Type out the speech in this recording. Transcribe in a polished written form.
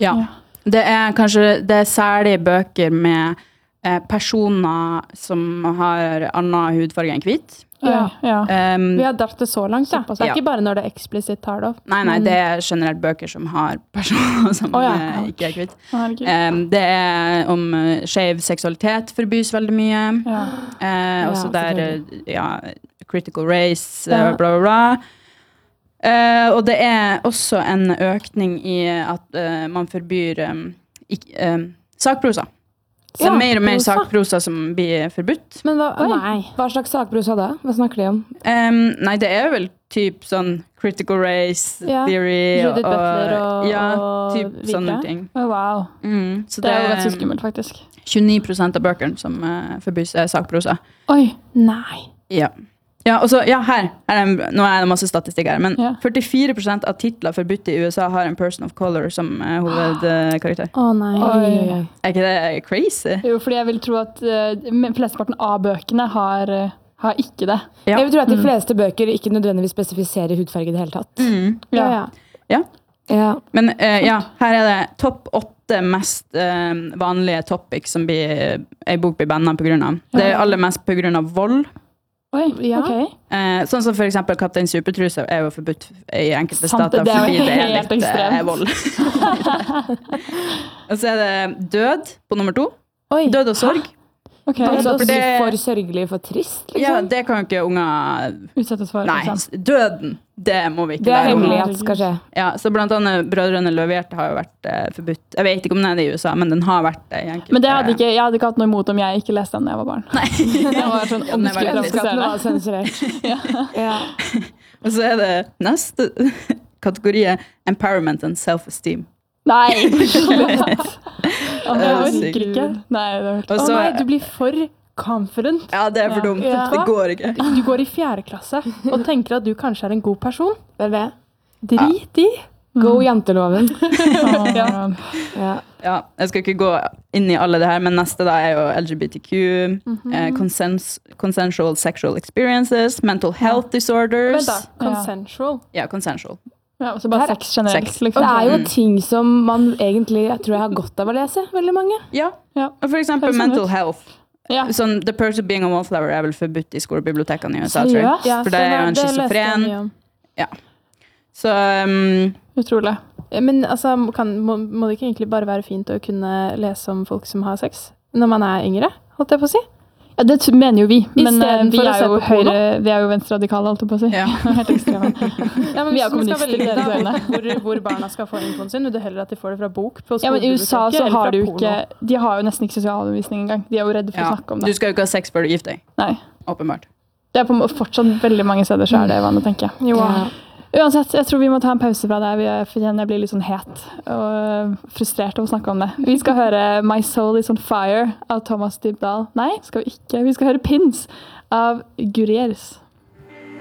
Ja. Det er særlig bøker med personer som har annen hudfarge enn hvit. Ja. Vi har dratt det så langt, ja. Det ikke bare når det eksplisitt tar det opp. Nei, det generelt bøker som har personer som ikke hvit. Det om skjev seksualitet forbys veldig mye. Også der, critical race, bla, bla, bla. Og det også en økning I at man forbyr sakprosa. Så det mer og mer sakprosa som blir forbudt. Men hva slags sakprosa da? Hva snakker de om? Nei, det vel typ sånn critical race theory Judith Butler og typ sånne ting. Wow. Så det jo ganske skummelt, faktisk. 29% av bøkene som forbys sakprosa. Oi, nei. Ja, og så, her nå det masse statistikk her, men 44% av titler forbudt I USA har en person of color som hovedkarakter. Nei. Ikke det crazy? Jo, fordi jeg vil tro at flesteparten av bøkene har ikke det. Jeg vil tro at de fleste bøker ikke nødvendigvis spesifiserer hudfarge I det hele tatt. Ja. Men her det topp 8 mest vanlige topics som en bok blir bannet på grunn av. Det aller mest på grunn av vold. Oi, ok. Sånn som for eksempel Kaptein Supertruse jo forbudt I enkelte stater fordi det litt vold. Og så det død på nummer 2. Død og sorg. Okay. Altså for sørgelig, for trist, liksom? Ja, det kan jo ikke unger utsettes for. Nei, døden, det må vi ikke det hemmelig at skal skje. Ja, så blant annet Brødrene Løvehjerte har jo vært forbudt. Jeg vet ikke om det I USA, men den har vært det I enkelte. Men jeg hadde ikke hatt noe imot om jeg ikke leste den da jeg var barn. Nei. Det var sånn Ja. Og så det neste kategori empowerment and self-esteem. Nei, slutt. Jeg orker ikke. Nei, du blir for confident. Ja, det for dumt. Det går ikke. Du går I 4. klasse og tenker at du kanskje en god person. Vel det? Drit I. Go janteloven. Ja, jeg skal ikke gå inn I alle det her, men neste da jo LGBTQ, consensual sexual experiences, mental health disorders. Vent da, consensual? Ja, consensual. Ja, så bare sex generelt. Liksom. Det jo ting som man egentlig, jeg tror jeg har godt av å lese, veldig mange. Ja. Og for eksempel mental health. Sånn, the person being a wallflower vel forbudt I skolebibliotekene I USA, tror jeg. For det jo en schizofren. Ja. Så... Utrolig. Men altså, må det ikke egentlig bare være fint å kunne lese om folk som har sex når man yngre, holdt jeg på å si? Ja, det mener jo vi, men vi jo høyre, vi jo venstreradikale, holdt jeg på å si. Ja, helt ekstreme. Ja, men vi kommunister I deres øyne. Hvor barna skal få infoen sin, vil du heller at de får det fra bok på skolebiblioteket? Ja, men I USA så har du ikke, de har jo nesten ikke sosialundervisning engang. De jo redde for å snakke om det. Du skal jo ikke ha sex før du gifter deg. Nei. Åpenbart. Det på fortsatt veldig mange steder så det vanlig, tenker jeg. Jo. Uansett, jeg tror vi må ta en pause fra det. Jeg blir litt sånn het og frustrert av å snakke om det. Vi skal høre My Soul is on Fire av Thomas Dybdahl. Nei, skal vi ikke. Vi skal høre Pins av Gurriers.